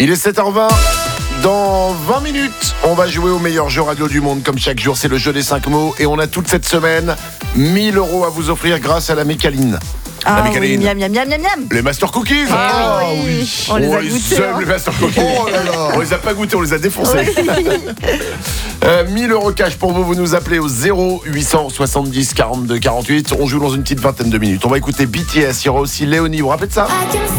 Il est 7h20. Dans 20 minutes, on va jouer au meilleur jeu radio du monde. Comme chaque jour, c'est le jeu des 5 mots. Et on a toute cette semaine 1000 € à vous offrir grâce à la Mécaline. Ah oui, miam, miam, miam, miam, miam. Les Master Cookies. Ah oui. On les a goûtés. Aime les Master Cookies. Oh là là. On les a pas goûtés, on les a défoncés. 1000 € cash pour vous. Vous nous appelez au 0870 42 48. On joue dans une petite vingtaine de minutes. On va écouter BTS. Il y aura aussi Léonie. Vous vous rappelez de ça?